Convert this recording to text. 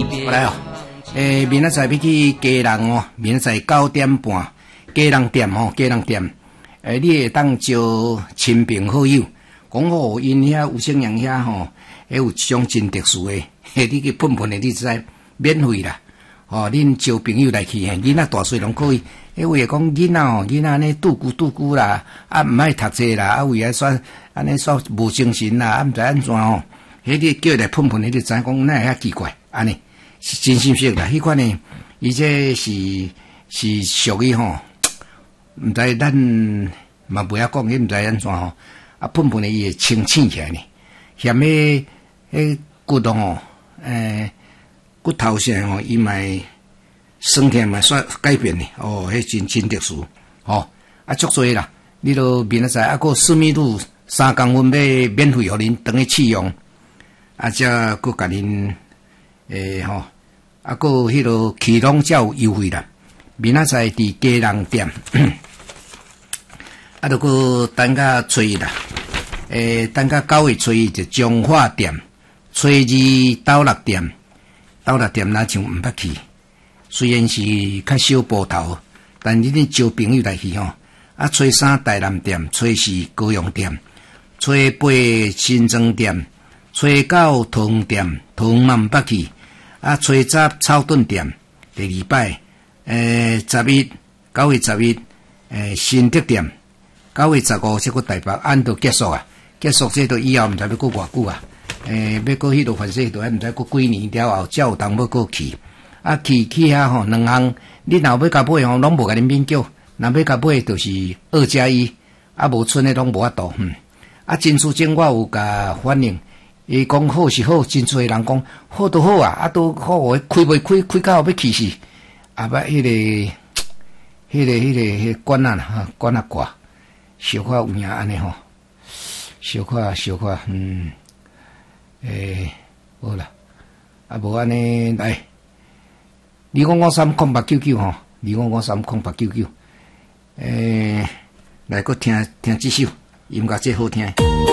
过来哦，明仔载要去家人哦，明仔载9点半，家人店哦，家人店，你会当招亲朋好友，讲哦，因遐有姓人遐吼，有一种真特殊的，你去喷喷的，你知免费啦，哦，恁招朋友来去，囡仔大细拢可以。为会讲囡仔哦，囡仔安尼拄久啦，啊毋爱读册啦，啊为啊煞安尼煞无精神啦，啊毋知安怎哦，迄个叫来喷喷的，你知讲那遐奇怪，安尼是真心实啦，迄款呢，伊这是属于吼，毋知咱嘛袂晓讲，迄毋知安怎吼，啊喷喷的伊会清醒起来呢，嫌迄骨吼，骨头上吼，伊咪。身体嘛煞改变呢，哦，迄真特殊，哦，啊，足多啦，你都明仔载啊，个4米路3公分要免费互恁当去试用，啊，则佮甲恁吼，啊，个迄落启动才有优惠啦，明仔载伫家人店，啊，著佮等甲初一啦，等甲9月初一就中华店，初2斗六店，斗六店哪像毋捌去。虽然是较小步头，但你哋招朋友来去吼。啊，初3台南店，初4高雄店，初8新庄店，初9桃店，桃嘛毋捌去。啊，初10草屯店，第2摆，9月11，新竹店，9月15即个台北按都结束啊，结束这都以后毋知要过偌久啊。要过迄度反正都还毋知过几年了后，才有当要过去。啊，去遐吼，2项，你若要甲买吼，拢无甲你免叫，若要甲买就是2+1，啊，无剩的拢无法度，啊，真事情我有甲反映，伊讲好是好，真侪人讲好都好啊，啊都好，开袂开到要气死，啊，捌迄个管啊哈，管啊挂，小可有影安尼吼，小可，好啦，啊无安尼来。25530899吼，25530899，来，搁听这首音乐，真好听。